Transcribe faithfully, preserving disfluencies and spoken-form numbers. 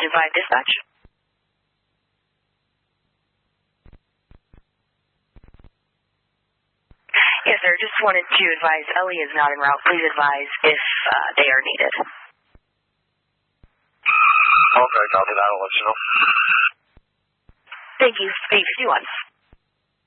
Region five Dispatch. Yes, sir. Just wanted to advise Ellie is not en route. Please advise if uh, they are needed. Okay, copy that. I'll let you know. Thank you. Speak fifty-one.